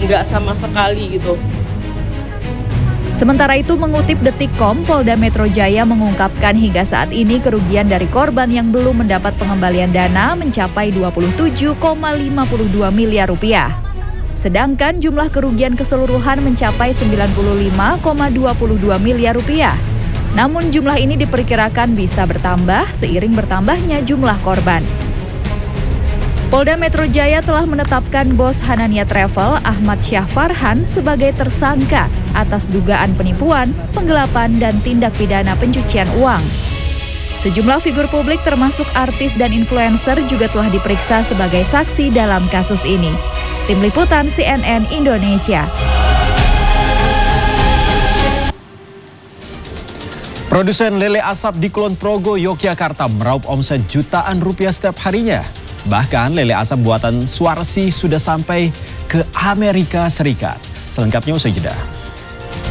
nggak sama sekali gitu. Sementara itu mengutip Detikcom, Polda Metro Jaya mengungkapkan hingga saat ini kerugian dari korban yang belum mendapat pengembalian dana mencapai 27,52 miliar rupiah. Sedangkan jumlah kerugian keseluruhan mencapai 95,22 miliar rupiah. Namun jumlah ini diperkirakan bisa bertambah seiring bertambahnya jumlah korban. Polda Metro Jaya telah menetapkan bos Hanania Travel Ahmad Syah Farhan sebagai tersangka atas dugaan penipuan, penggelapan, dan tindak pidana pencucian uang. Sejumlah figur publik termasuk artis dan influencer juga telah diperiksa sebagai saksi dalam kasus ini. Tim Liputan CNN Indonesia. Produsen lele asap di Kulon Progo, Yogyakarta meraup omset jutaan rupiah setiap harinya. Bahkan lele asap buatan Suarsi sudah sampai ke Amerika Serikat. Selengkapnya usai jeda.